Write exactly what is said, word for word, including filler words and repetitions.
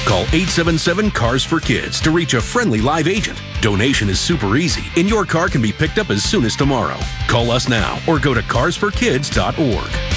Call eight seven seven, C A R S for Kids to reach a friendly live agent. Donation is super easy, and your car can be picked up as soon as tomorrow. Call us now or go to cars for kids dot org.